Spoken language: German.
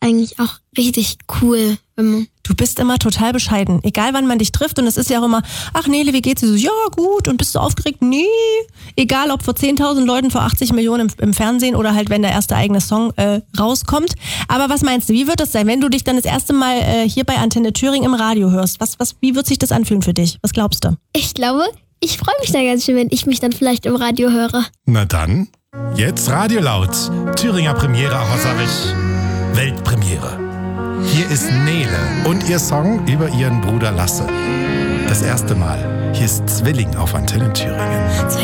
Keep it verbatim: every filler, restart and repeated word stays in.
eigentlich auch richtig cool. Wenn man Du bist immer total bescheiden. Egal, wann man dich trifft. Und es ist ja auch immer, ach Nele, wie geht's dir? So, ja, gut. Und bist du aufgeregt? Nee. Egal, ob vor zehntausend Leuten, vor achtzig Millionen im, im Fernsehen oder halt, wenn der erste eigene Song äh, rauskommt. Aber was meinst du, wie wird das sein, wenn du dich dann das erste Mal äh, hier bei Antenne Thüringen im Radio hörst? Was, was, wie wird sich das anfühlen für dich? Was glaubst du? Ich glaube, ich freue mich da ganz schön, wenn ich mich dann vielleicht im Radio höre. Na dann, jetzt Radio Laut. Thüringer Premiere, aber sag ich, Weltpremiere. Hier ist Nele und ihr Song über ihren Bruder Lasse. Das erste Mal. Hier ist Zwilling auf Antenne Thüringen.